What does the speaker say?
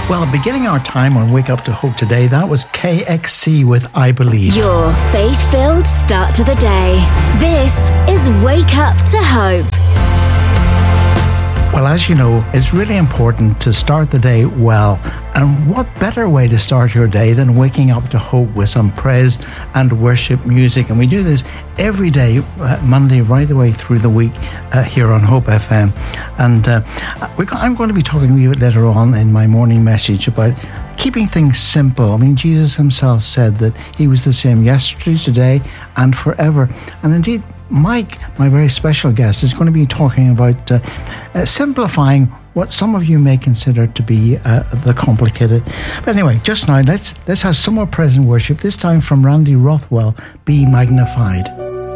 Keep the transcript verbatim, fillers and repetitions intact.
Well, beginning our time on Wake Up to Hope today, that was K X C with I Believe. Your faith-filled start to the day. This is Wake Up to Hope. Well, as you know, it's really important to start the day well. And what better way to start your day than waking up to hope with some praise and worship music? And we do this every day, uh, Monday right the way through the week uh, here on Hope F M. And uh, we're, I'm going to be talking a wee bit later on in my morning message about keeping things simple. I mean, Jesus himself said that he was the same yesterday, today, and forever. And indeed, Mike, my very special guest, is going to be talking about uh, uh, simplifying what some of you may consider to be uh, the complicated. But anyway, just now, let's let's have some more praise and worship, this time from Randy Rothwell, Be Magnified.